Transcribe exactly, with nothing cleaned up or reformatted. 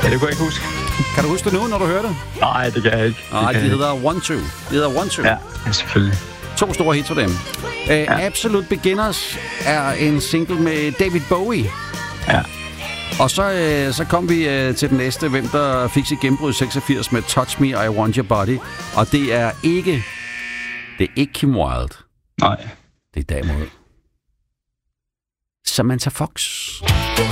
Ja, det kunne jeg ikke huske. Kan du huske det nu, når du hører det? Nej, det kan jeg ikke. Nej, det hedder One Two. Det hedder One Two. Ja, selvfølgelig. To store hits for dem. Uh, ja. Absolute Beginners er en single med David Bowie. Ja. Og så, uh, så kom vi uh, til den næste, hvem der fik sit gennembrud i seksogfirs med Touch Me, I Want Your Body. Og det er ikke, det er ikke Kim Wilde. Nej. Det er derimod Samantha Fox.